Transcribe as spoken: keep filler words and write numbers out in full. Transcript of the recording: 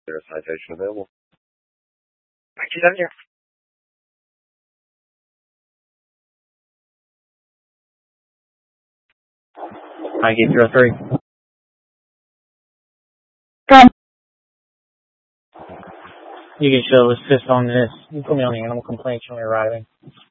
there a citation available? Thank you, Daniel. I get zero three. Come. You can show assist on this. You put me on the animal complaint on arriving.